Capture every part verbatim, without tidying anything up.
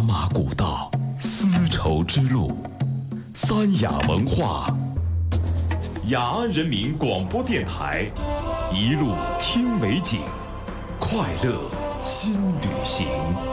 马古道，丝绸之路，三雅文化，雅安人民广播电台，一路听美景，快乐新旅行。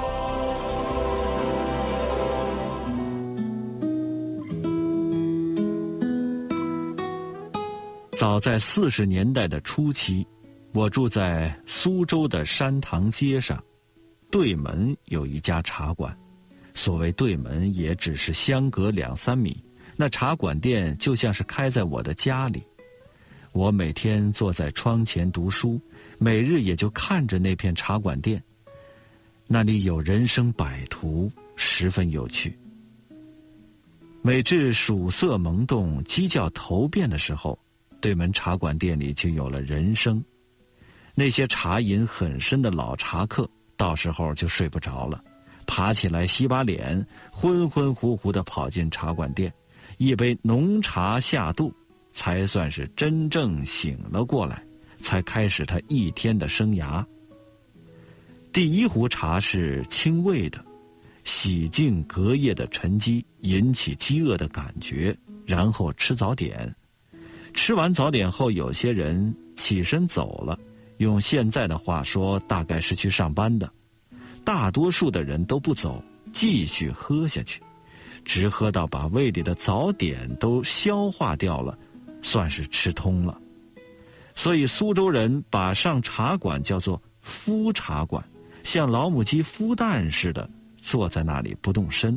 早在四十年代的初期，我住在苏州的山塘街上，对门有一家茶馆。所谓对门，也只是相隔两三米，那茶馆店就像是开在我的家里。我每天坐在窗前读书，每日也就看着那片茶馆店，那里有人生百途，十分有趣。每至曙色萌动、鸡叫头遍的时候，对门茶馆店里就有了人声。那些茶瘾很深的老茶客，到时候就睡不着了，爬起来洗把脸，昏昏乎乎地跑进茶馆店，一杯浓茶下肚，才算是真正醒了过来，才开始他一天的生涯。第一壶茶是清味的，洗净隔夜的沉积，引起饥饿的感觉，然后吃早点。吃完早点后，有些人起身走了，用现在的话说，大概是去上班的。大多数的人都不走，继续喝下去，直喝到把胃里的早点都消化掉了，算是吃通了。所以苏州人把上茶馆叫做孵茶馆，像老母鸡孵蛋似的坐在那里不动身。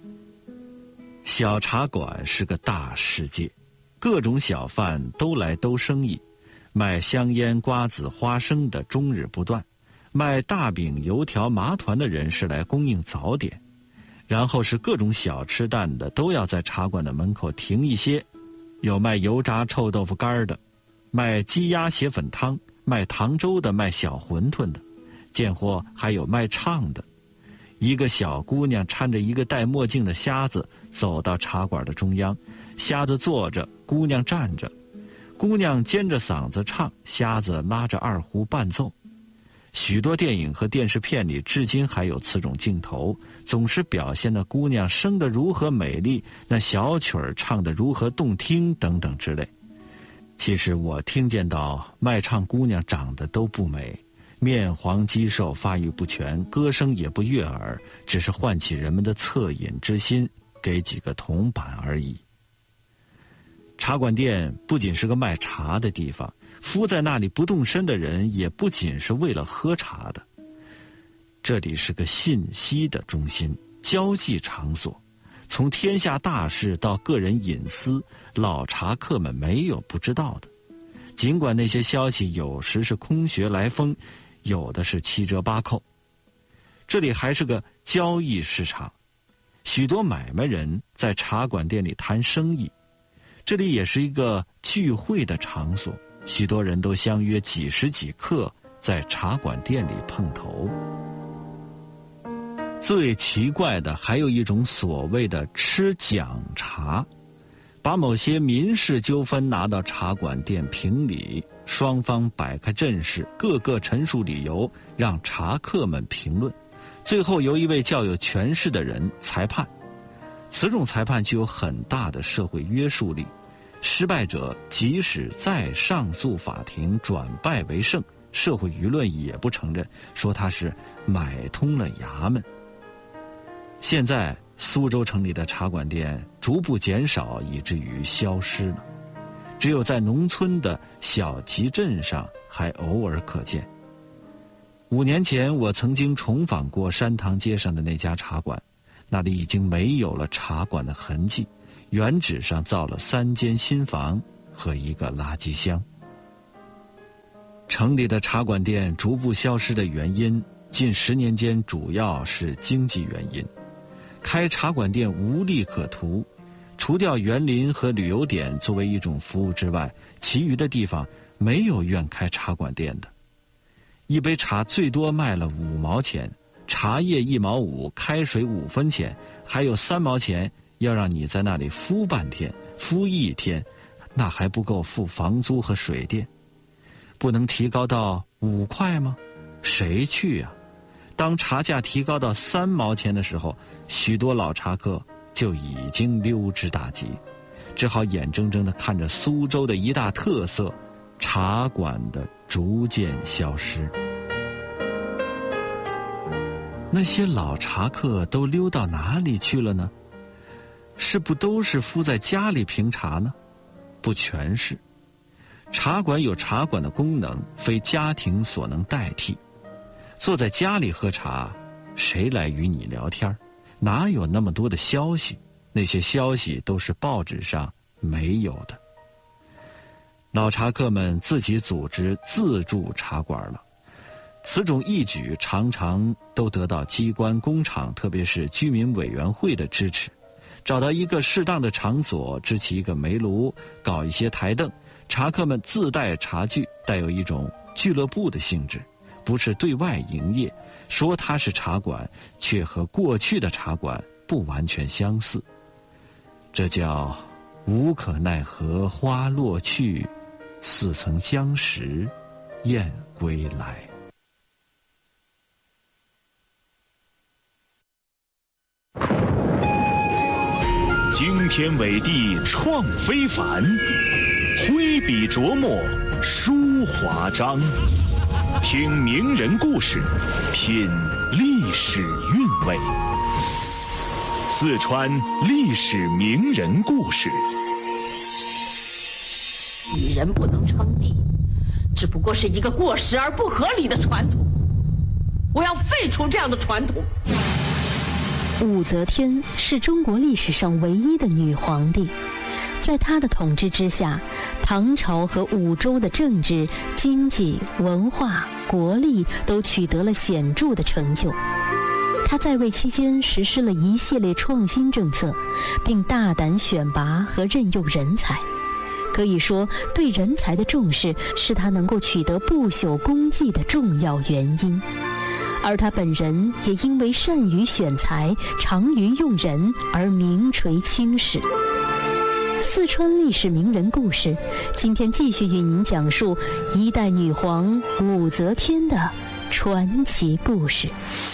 小茶馆是个大世界，各种小贩都来兜生意，卖香烟、瓜子、花生的终日不断，卖大饼、油条、麻团的人是来供应早点，然后是各种小吃蛋的都要在茶馆的门口停一些，有卖油炸臭豆腐干的，卖鸡鸭血粉汤，卖糖粥的，卖小馄饨的，见货还有卖唱的。一个小姑娘搀着一个戴墨镜的瞎子走到茶馆的中央，瞎子坐着，姑娘站着，姑娘尖着嗓子唱，瞎子拉着二胡伴奏。许多电影和电视片里至今还有此种镜头，总是表现那姑娘生得如何美丽，那小曲儿唱得如何动听等等之类。其实我听见到卖唱姑娘长得都不美，面黄肌瘦，发育不全，歌声也不悦耳，只是唤起人们的恻隐之心，给几个铜板而已。茶馆店不仅是个卖茶的地方，敷在那里不动身的人也不仅是为了喝茶的。这里是个信息的中心，交际场所，从天下大事到个人隐私，老茶客们没有不知道的。尽管那些消息有时是空穴来风，有的是七折八扣。这里还是个交易市场，许多买卖人在茶馆店里谈生意。这里也是一个聚会的场所，许多人都相约几时几刻在茶馆店里碰头。最奇怪的还有一种所谓的吃讲茶，把某些民事纠纷拿到茶馆店评理，双方摆开阵势，各个陈述理由，让茶客们评论，最后由一位较有权势的人裁判。此种裁判具有很大的社会约束力，失败者即使再上诉法庭转败为胜，社会舆论也不承认，说他是买通了衙门。现在苏州城里的茶馆店逐步减少，以至于消失了，只有在农村的小集镇上还偶尔可见。五年前我曾经重访过山塘街上的那家茶馆，那里已经没有了茶馆的痕迹，原址上造了三间新房和一个垃圾箱。城里的茶馆店逐步消失的原因，近十年间主要是经济原因。开茶馆店无利可图，除掉园林和旅游点作为一种服务之外，其余的地方没有愿开茶馆店的。一杯茶最多卖了五毛钱，茶叶一毛五，开水五分钱，还有三毛钱要让你在那里敷半天，敷一天，那还不够付房租和水电。不能提高到五块吗？谁去啊？ 当茶价提高到三毛钱的时候，许多老茶客就已经溜之大吉，只好眼睁睁地看着苏州的一大特色茶馆的逐渐消失。那些老茶客都溜到哪里去了呢？是不都是敷在家里评茶呢？不全是。茶馆有茶馆的功能，非家庭所能代替。坐在家里喝茶，谁来与你聊天？哪有那么多的消息？那些消息都是报纸上没有的。老茶客们自己组织自助茶馆了，此种义举常常都得到机关工厂，特别是居民委员会的支持。找到一个适当的场所，支起一个煤炉，搞一些台凳，茶客们自带茶具，带有一种俱乐部的性质，不是对外营业，说它是茶馆，却和过去的茶馆不完全相似。这叫无可奈何花落去，似曾相识燕归来。 惊天伟地创非凡，挥笔琢磨书华章。听名人故事，品历史韵味。四川历史名人故事。 女人不能称帝，只不过是一个过时而不合理的传统。我要废除这样的传统。 武则天是中国历史上唯一的女皇帝，在她的统治之下，唐朝和武周的政治、经济、文化、国力都取得了显著的成就。她在位期间实施了一系列创新政策，并大胆选拔和任用人才。可以说，对人才的重视是她能够取得不朽功绩的重要原因。而他本人也因为善于选才、长于用人而名垂青史。四川历史名人故事，今天继续与您讲述一代女皇武则天的传奇故事。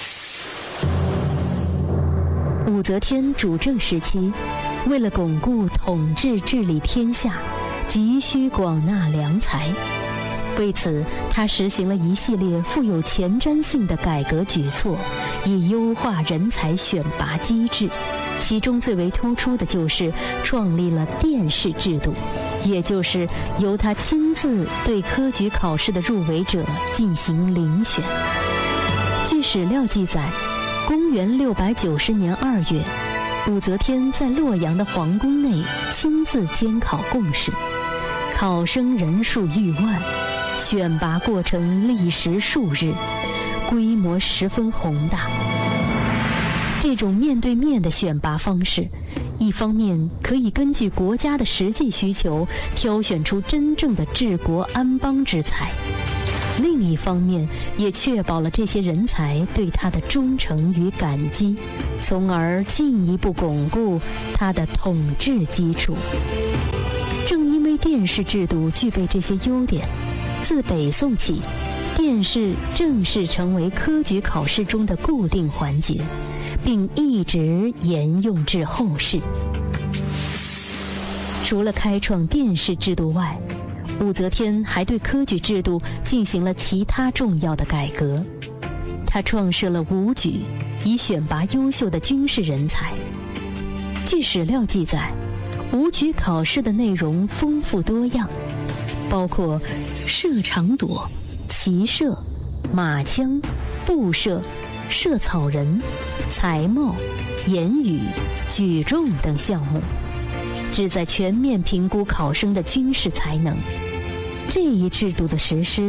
武则天主政时期，为了巩固统治治理天下，急需广纳良才。为此，他实行了一系列富有前瞻性的改革举措，以优化人才选拔机制。其中最为突出的就是创立了殿试制度，也就是由他亲自对科举考试的入围者进行遴选。据史料记载，公元六百九十年二月，武则天在洛阳的皇宫内亲自监考贡试，考生人数逾万。选拔过程历时数日，规模十分宏大。这种面对面的选拔方式，一方面可以根据国家的实际需求挑选出真正的治国安邦之才，另一方面也确保了这些人才对他的忠诚与感激，从而进一步巩固他的统治基础。正因为殿试制度具备这些优点，自北宋起，殿试正式成为科举考试中的固定环节，并一直沿用至后世。除了开创殿试制度外，武则天还对科举制度进行了其他重要的改革。她创设了武举，以选拔优秀的军事人才。据史料记载，武举考试的内容丰富多样，包括射长垛、骑射、马枪、步射、射草人、才貌、言语、举重等项目，旨在全面评估考生的军事才能。这一制度的实施